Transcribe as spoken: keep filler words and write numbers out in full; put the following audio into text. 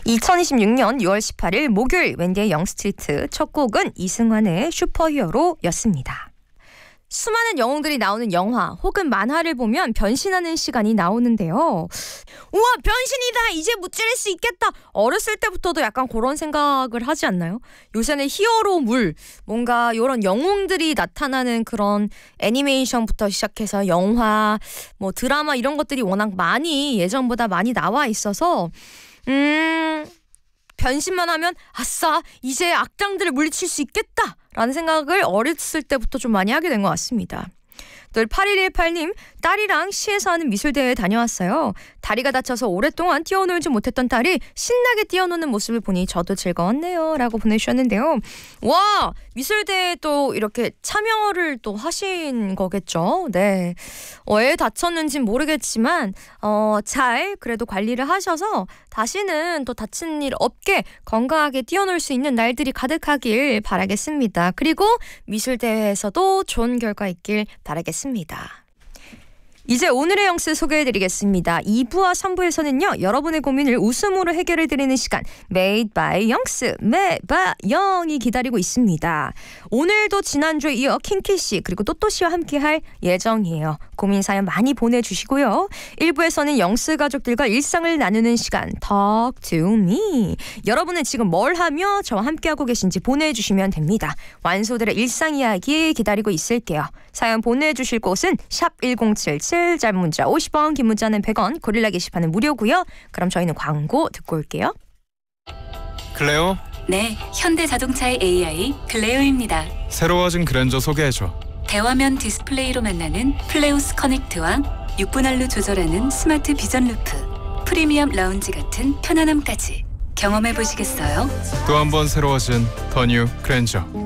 이천이십육 년 유월 십팔일 목요일 웬디의 영스트리트 첫 곡은 이승환의 슈퍼히어로였습니다. 수많은 영웅들이 나오는 영화 혹은 만화를 보면 변신하는 시간이 나오는데요. 우와, 변신이다! 이제 무찌를 수 있겠다! 어렸을 때부터도 약간 그런 생각을 하지 않나요? 요새는 히어로물, 뭔가 이런 영웅들이 나타나는 그런 애니메이션부터 시작해서 영화, 뭐 드라마 이런 것들이 워낙 많이 예전보다 많이 나와 있어서 음... 변신만 하면 아싸! 이제 악당들을 물리칠 수 있겠다! 라는 생각을 어렸을 때부터 좀 많이 하게 된 것 같습니다. 또 팔일일팔 님, 딸이랑 시에서 하는 미술대회에 다녀왔어요. 다리가 다쳐서 오랫동안 뛰어놀지 못했던 딸이 신나게 뛰어노는 모습을 보니 저도 즐거웠네요. 라고 보내주셨는데요. 와! 미술대회에 또 이렇게 참여를 또 하신 거겠죠? 네. 어, 애 다쳤는진 모르겠지만 어, 잘 그래도 관리를 하셔서 다시는 또 다친 일 없게 건강하게 뛰어놀 수 있는 날들이 가득하길 바라겠습니다. 그리고 미술대회에서도 좋은 결과 있길 바라겠습니다. 이제 오늘의 영스 소개해드리겠습니다. 이 부와 삼 부에서는요. 여러분의 고민을 웃음으로 해결해드리는 시간 Made by 영스, 매바 영이 기다리고 있습니다. 오늘도 지난주에 이어 킹키씨 그리고 또또씨와 함께할 예정이에요. 고민 사연 많이 보내주시고요. 일 부에서는 영스 가족들과 일상을 나누는 시간 Talk to me. 여러분은 지금 뭘 하며 저와 함께하고 계신지 보내주시면 됩니다. 완소들의 일상 이야기 기다리고 있을게요. 사연 보내주실 곳은 샵 일공칠칠, 짧은 문자 오십 원, 긴 문자는 백 원, 고릴라 게시판은 무료고요. 그럼 저희는 광고 듣고 올게요. 클레오? 네, 현대자동차의 에이아이 클레오입니다. 새로워진 그랜저 소개해줘. 대화면 디스플레이로 만나는 플레오스 커넥트와 육 분할로 조절하는 스마트 비전 루프, 프리미엄 라운지 같은 편안함까지 경험해보시겠어요? 또 한 번 새로워진 더 뉴 그랜저.